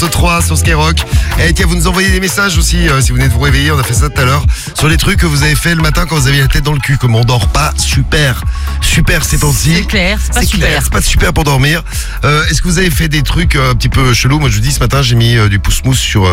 3 sur Skyrock. Et tiens, vous nous envoyez des messages aussi si vous venez de vous réveiller, on a fait ça tout à l'heure, sur les trucs que vous avez fait le matin quand vous aviez la tête dans le cul, comme on dort pas super ces temps-ci. C'est clair, c'est pas super. C'est pas super pour dormir. Est-ce que vous avez fait des trucs un petit peu chelous? Moi je vous dis, ce matin j'ai mis du pouce-mousse sur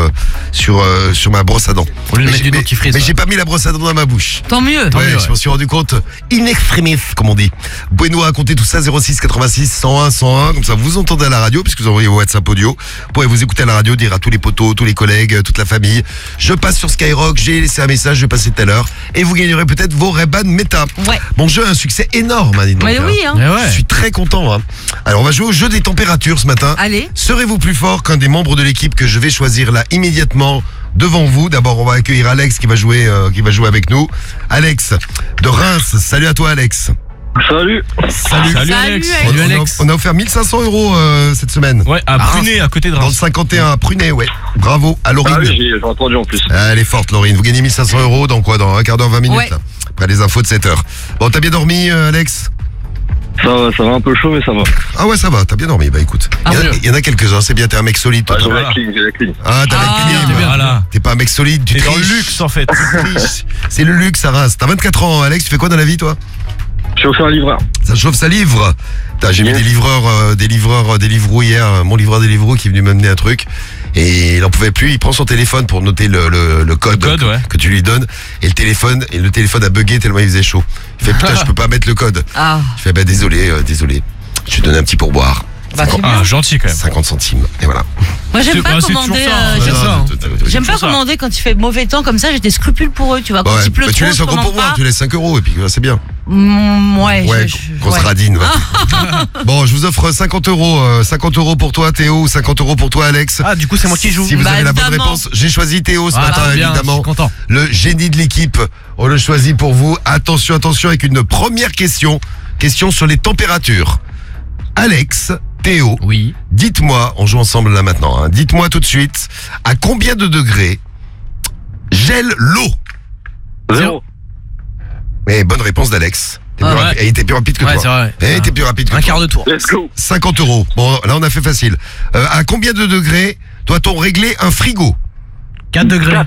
ma brosse à dents. Au lieu de mettre du dentifrice. Mais j'ai pas mis la brosse à dents dans ma bouche. Tant mieux. Ouais, je m'en suis rendu compte in extremis, comme on dit. Vous pouvez nous raconter tout ça, 06 86 101 101, comme ça vous entendez à la radio, puisque vous envoyez vos WhatsApp audio. Vous pouvez vous écouter à la radio, dire à tous les potos, tous les collègues, toute la famille. Je passe sur Skyrock, j'ai laissé un message, je vais passer tout à l'heure. Et vous gagnerez peut-être vos Ray-Ban Meta. Ouais. Mon jeu a un succès énorme, dis donc. Mais oui, hein. Je suis très content. Hein. Alors on va jouer au jeu des températures ce matin. Allez. Serez-vous plus fort qu'un des membres de l'équipe que je vais choisir là immédiatement devant vous? D'abord on va accueillir Alex qui va jouer avec nous. Alex de Reims. Salut à toi Alex. Salut. Salut Alex. On a offert 1500 € cette semaine. Ouais, à Pruné, à côté de Dans le Reims. 51 à Pruné, ouais. Bravo à Laurine. Ah oui, j'ai entendu en plus. Elle est forte Laurine. Vous gagnez 1500 € dans quoi? Dans un quart d'heure, 20 minutes Ouais. là. Après les infos de 7h. Bon, t'as bien dormi Alex? Ça va un peu chaud, mais ça va. Ah ouais, ça va, t'as bien dormi. Bah écoute, il y en a quelques-uns, c'est bien, t'es un mec solide toi. J'ai la clim. Ah, t'as la clim. Voilà. T'es pas un mec solide, tu T'es dans le triches. luxe en fait. Tu triches. C'est le luxe, ça rase. T'as 24 ans Alex, tu fais quoi dans la vie toi? Je suis offert livreur. Ça chauffe, ça livre. J'ai mis des livreurs hier, mon livreur Deliveroo qui est venu m'amener un truc. Et il en pouvait plus, il prend son téléphone pour noter le code ouais. que tu lui donnes. Et le téléphone a bugué tellement il faisait chaud. Il fait putain, je peux pas mettre le code. Ah. Je fais désolé. Je te donne un petit pourboire. Bah, c'est bien. Ah, gentil quand même. 50 centimes. Et voilà. Moi, j'aime pas C'est toujours commander. ça, J'aime- c'est ça, hein. J'aime pas toujours ça. commander quand il fait mauvais temps comme ça. J'ai des scrupules pour eux, tu vois. Quand Ouais, il pleut bah, tu trop, laisses je un gros commande pourboire, pas. tu laisses 5 € et puis c'est bien. Ouais, Ouais, grosse ouais. radine. Va. Bon, je vous offre 50 €. 50 € pour toi Théo, 50 € pour toi Alex. Ah, du coup, c'est moi qui joue. Si vous Bah, avez la bonne évidemment. réponse, j'ai choisi Théo ce Ah, matin, bien, évidemment. je suis content. Le génie de l'équipe, on le choisit pour vous. Attention, avec une première question. Question sur les températures. Alex, Théo, Oui. dites-moi, on joue ensemble là maintenant, hein, dites-moi tout de suite, à combien de degrés gèle l'eau? 0. Mais bonne réponse d'Alex. Ah ouais. Il était plus rapide que Ouais, toi. c'est vrai. Il était plus rapide que Un toi. quart de tour. Let's go. 50 €. Bon, là on a fait facile. À combien de degrés doit-on régler un frigo? 4 degrés.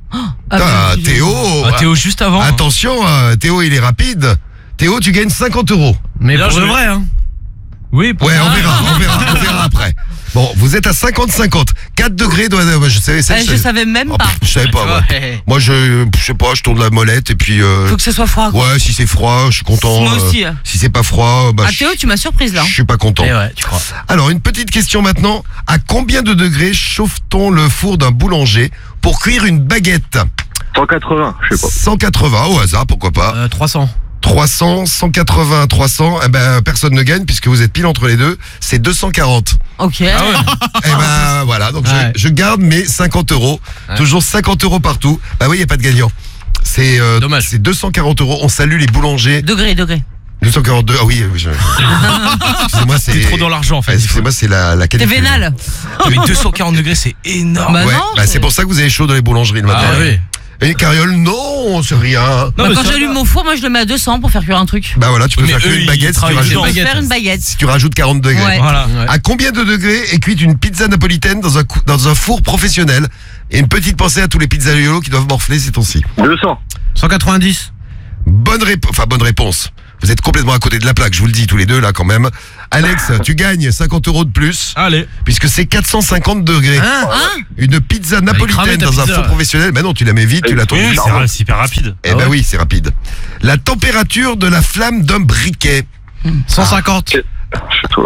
Ah, Théo, Ah, Théo, juste avant. attention, Théo il est rapide. Théo, tu gagnes 50 €. Mais Bien pour de joué. vrai, hein. Oui, pour Ouais, on verra après. Bon, vous êtes à 50-50. 4 degrés, je savais ça. Je savais même Oh, pas. je savais pas, moi. Moi, je sais pas, je tourne la molette et puis... Faut que ce soit froid. quoi. ouais, si c'est froid, je suis content. Moi aussi. Si c'est pas froid, bah, Ah, Théo, tu m'as surprise là. je suis pas content. Eh ouais, tu crois. Alors, une petite question maintenant. À combien de degrés chauffe-t-on le four d'un boulanger pour cuire une baguette? 180, je sais pas. 180, au hasard, pourquoi pas. 300. 300, 180, 300, eh ben, personne ne gagne puisque vous êtes pile entre les deux. C'est 240. Ok. Ah ouais. Eh ben, voilà. Donc, Ouais. je garde mes 50 €. Ouais. Toujours 50 € partout. Bah oui, il n'y a pas de gagnant. C'est, Dommage. C'est 240 €. On salue les boulangers. Degré. 242. Ah oui, excusez-moi, c'est. T'es trop dans l'argent en fait. Excusez-moi, c'est la T'es qualité. vénal. Mais 240 degrés, c'est énorme. Bah Ouais, non, bah c'est pour ça que vous avez chaud dans les boulangeries le matin. Ah oui. Et les carrioles, non, c'est rien. Non, Bah, mais quand ça j'allume va. mon four, moi je le mets à 200 pour faire cuire un truc. Bah voilà, tu peux Mais faire eux, cuire une ils baguette si tu travaillent rajoutes, dedans. Pour baguette. faire une baguette. si tu rajoutes 40 degrés. Ouais. Voilà. À combien de degrés est cuite une pizza napolitaine dans un four professionnel? Et une petite pensée à tous les pizzaiolos qui doivent morfler ces temps-ci. 200. 190. Bonne réponse. Vous êtes complètement à côté de la plaque, je vous le dis tous les deux là quand même. Alex, tu gagnes 50 € de plus, Allez. puisque c'est 450 degrés. Hein Une pizza cramée, napolitaine ta dans un pizza. four professionnel. Mais non, tu la mets vite, tu la tournes. Oui, c'est hyper rapide. Eh ben oui, c'est rapide. La température de la flamme d'un briquet. 150. Je sais pas.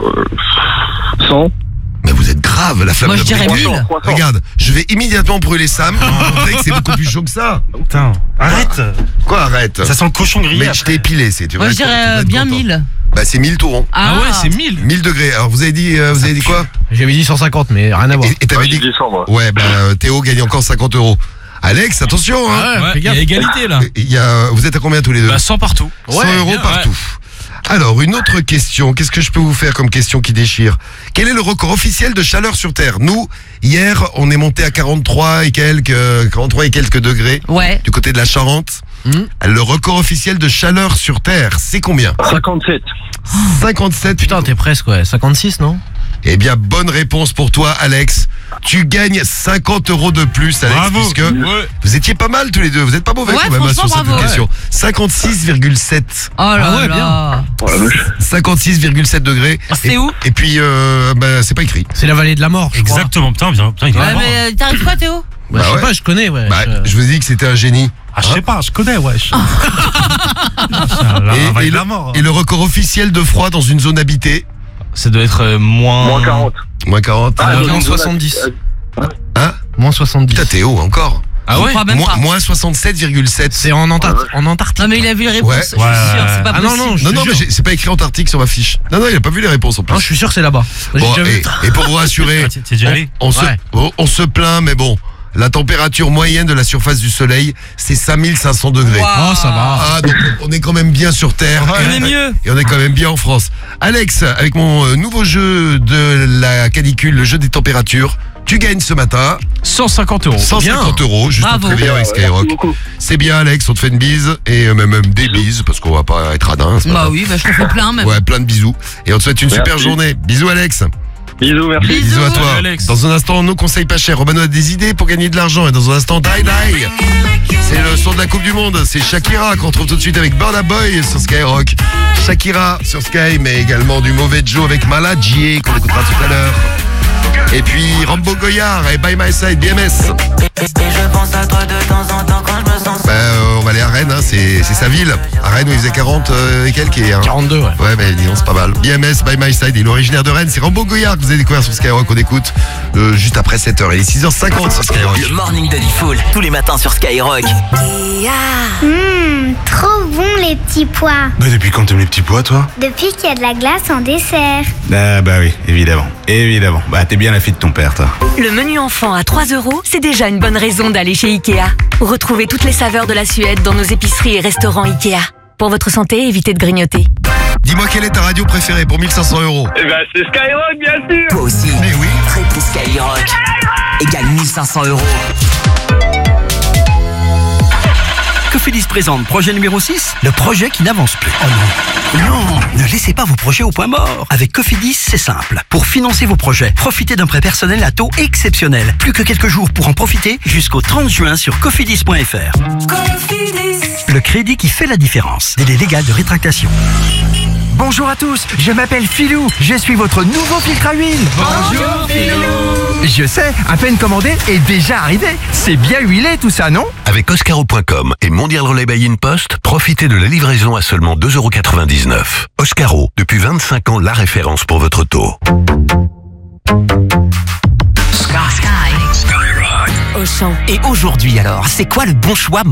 100. Mais vous êtes grave, la flamme Moi, d'un je dirais briquet. 1000. 300. Regarde, je vais immédiatement brûler Sam. Pour montrer que c'est beaucoup plus chaud que ça. Putain, arrête. Quoi, arrête? Ça sent le cochon grillé. Mais je après. t'ai épilé, c'est. Tu Moi vas je être- tu vas dirais être bien content. 1000. Bah c'est 1000 tourons. Ah ouais, c'est 1000. 1000 degrés. Alors vous avez dit quoi? J'avais dit 150, mais rien à voir. Et t'avais Ouais, dit j'ai dit 100, moi. ouais, bah Théo gagne encore 50 €. Alex, attention, hein. Ouais, Ouais, fais il y a gaffe. égalité là. Vous êtes à combien tous les deux? Bah 100 partout. 100 ouais, € bien, partout. Alors, une autre question. Qu'est-ce que je peux vous faire comme question qui déchire? Quel est le record officiel de chaleur sur Terre? Nous, hier, on est monté à 43 et quelques degrés. Ouais. Du côté de la Charente. Le record officiel de chaleur sur Terre, c'est combien? 57. 57. Putain, t'es presque, ouais. 56, non? Eh bien, bonne réponse pour toi, Alex. Tu gagnes 50 € de plus, Alex, Bravo. puisque Ouais. vous étiez pas mal tous les deux. Vous êtes pas mauvais Ouais, quand même franchement, sur cette bravo. question. 56,7. Oh là Ah ouais, là. Oh la vache. 56,7 degrés. C'est où? Et puis, c'est pas écrit. C'est la vallée de la mort, je crois. Exactement, putain, bien. Putain, il est Ouais, marrant. mais t'arrives quoi, Théo? Bah, je Bah sais ouais. pas, je connais, ouais. Bah, je vous ai dit que c'était un génie. Ah, je sais pas, je connais, wesh. La Et vallée de le- la mort. Et le record officiel de froid dans une zone habitée, Ça doit être moins... Moins 40. moins 40. Ah, moins donc, 70. Hein Moins 70. Putain, Théo, encore. Ah ouais? Je crois même pas. Moins 67,7. C'est en Antarctique. Non, mais il a vu les réponses. Ouais. Je suis sûr, c'est pas Ah non, possible. non, je Non, suis non, mais sûr. c'est pas écrit Antarctique sur ma fiche. Non, il a pas vu les réponses en plus. Non, je suis sûr que c'est là-bas. J'ai Bon, déjà vu. et pour vous rassurer, Ah, t'es déjà allé? on Ouais. on se plaint, mais bon, la température moyenne de la surface du soleil, c'est 5500 degrés. Waouh. Oh, ça va. Ah, donc on est quand même bien sur Terre. On est mieux. Et on est quand même bien en France. Alex, avec mon nouveau jeu de la canicule, le jeu des températures, tu gagnes ce matin 150 €. 150 € juste Bravo. pour te réveiller avec Merci Skyrock. beaucoup. C'est bien, Alex, on te fait une bise et même des bises parce qu'on va pas être radin. c'est pas Bah grave. oui, bah je te fais plein même. Ouais, plein de bisous. Et on te souhaite une Merci. super journée. Bisous, Alex. Bisous, merci. Bisous à toi. Salut, Alex. Dans un instant, nos conseils pas chers. Romano a des idées pour gagner de l'argent. Et dans un instant, Die Die. C'est le son de la Coupe du Monde. C'est Shakira qu'on retrouve tout de suite avec Burna Boy sur Skyrock. Shakira sur Sky, mais également du mauvais Joe avec Maladie qu'on écoutera tout à l'heure. Et puis Rambo Goyard et By My Side BMS. Je pense à toi de temps en temps quand je me sens On va aller à Rennes, hein, c'est sa ville. À Rennes où il faisait 40 et quelques. Hein. 42, ouais. Ouais, mais disons, c'est pas mal. BMS, By My Side, il est originaire de Rennes. C'est Rambo Goyard que vous avez découvert sur Skyrock. On écoute juste après 7h. Il est 6h50 sur Skyrock. le morning de Diffoul, tous les matins sur Skyrock. Trop bon les petits pois. Bah depuis quand t'aimes les petits pois, toi? Depuis qu'il y a de la glace en dessert. Ah bah oui, évidemment. Évidemment. Bah t'es bien la fille de ton père, toi. Le menu enfant à 3 €, c'est déjà une bonne raison d'aller chez Ikea. Retrouvez toutes les saveurs de la Suède dans nos épiceries et restaurants Ikea. Pour votre santé, évitez de grignoter. Dis-moi quelle est ta radio préférée pour 1500 €. Eh ben, c'est Skyrock, bien sûr. Toi aussi, Mais oui. triple Skyrock et gagne 1500 €. Cofidis présente projet numéro 6, le projet qui n'avance plus. Oh non. Non, ne laissez pas vos projets au point mort. Avec Cofidis, c'est simple. Pour financer vos projets, profitez d'un prêt personnel à taux exceptionnel. Plus que quelques jours pour en profiter jusqu'au 30 juin sur cofidis.fr. Le crédit qui fait la différence. Délai légal de rétractation. Bonjour à tous, je m'appelle Philou, je suis votre nouveau filtre à huile. Bonjour Philou. Je sais, à peine commandé et déjà arrivé. C'est bien huilé tout ça, non? Avec Oscaro.com et Mondial Relais by InPost, profitez de la livraison à seulement 2,99 €. Oscaro, depuis 25 ans, la référence pour votre taux. Auchan. Et aujourd'hui alors, c'est quoi le bon choix